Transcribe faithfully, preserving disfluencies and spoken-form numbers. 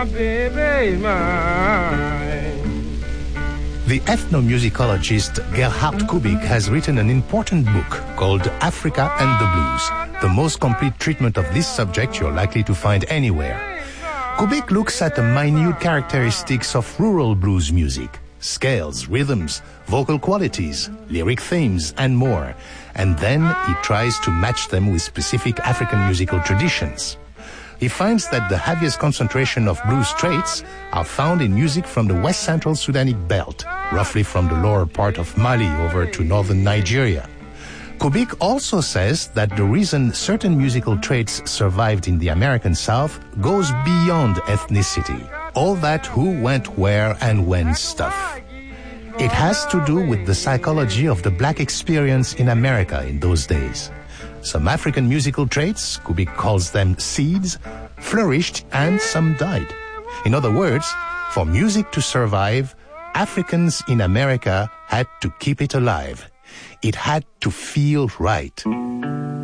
baby, mine. The ethnomusicologist Gerhard Kubik has written an important book called Africa and the Blues, the most complete treatment of this subject you're likely to find anywhere. Kubik looks at the minute characteristics of rural blues music, scales, rhythms, vocal qualities, lyric themes, and more, and then he tries to match them with specific African musical traditions. He finds that the heaviest concentration of blues traits are found in music from the West Central Sudanic belt, roughly from the lower part of Mali over to northern Nigeria. Kubik also says that the reason certain musical traits survived in the American South goes beyond ethnicity, all that who went where and when stuff. It has to do with the psychology of the black experience in America in those days. Some African musical traits, Kubik calls them seeds, flourished and some died. In other words, for music to survive, Africans in America had to keep it alive. It had to feel right.